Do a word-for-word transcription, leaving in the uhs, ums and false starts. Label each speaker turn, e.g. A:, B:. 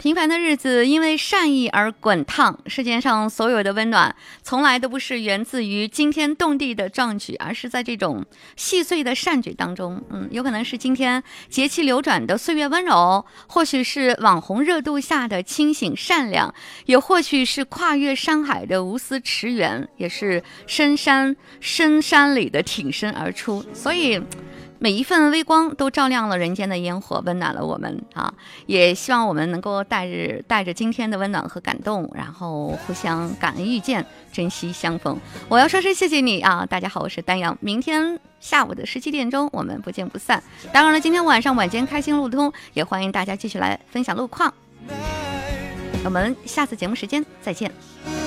A: 平凡的日子因为善意而滚烫，世界上所有的温暖从来都不是源自于惊天动地的壮举，而是在这种细碎的善举当中。嗯，有可能是今天节气流转的岁月温柔，或许是网红热度下的清醒善良，也或许是跨越山海的无私驰援，也是深山深山里的挺身而出。所以每一份微光都照亮了人间的烟火，温暖了我们啊！也希望我们能够带着带着今天的温暖和感动，然后互相感恩遇见，珍惜相逢。我要说是谢谢你啊！大家好，我是丹阳，明天下午的十七点钟我们不见不散。当然了，今天晚上晚间开心路通，也欢迎大家继续来分享路况。我们下次节目时间再见。